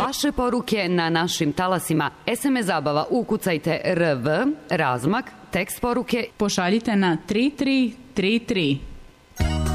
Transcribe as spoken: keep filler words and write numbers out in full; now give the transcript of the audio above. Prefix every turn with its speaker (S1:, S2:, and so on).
S1: vaše poruke na našim talasima. es em es zabava, ukucajte R V, razmak, tekst poruke.
S2: Pošaljite na tri tri tri tri.